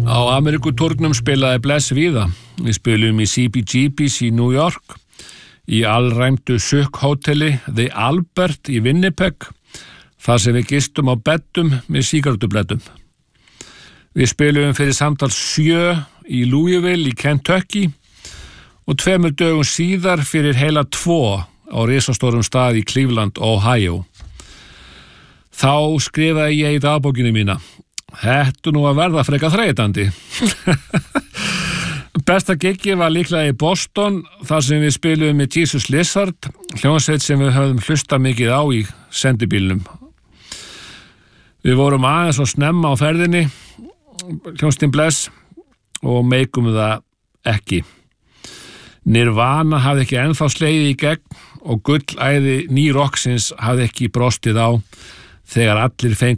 Á Amerikutúrnum spilaði Bless víða. Við spilum í CBGB's í New York, í alræmdu sukkhóteli The Albert í Winnipeg, þar sem við gistum á beddum með sígarettublettum. Við spilum fyrir samtals 7 í Louisville í Kentucky og 2 dögum síðar fyrir heila 2 á risastórum stað í Cleveland, Ohio. Þá skrifaði ég í dagbókinu mína: Þetta nú að verða frekar þreytandi. Besta giggi var líklega í Boston, þar sem við spiluðum með Jesus Lizard, hljómsveit sem við höfðum hlustað mikið á í sendibílnum. Við vorum aðeins og snemma á ferðinni, hljómsveitin Bless, og meikum það ekki. Nirvana hafði ekki ennþá slegið í gegn og gullæði nýrokksins hafði ekki brostið á þegar allir fengu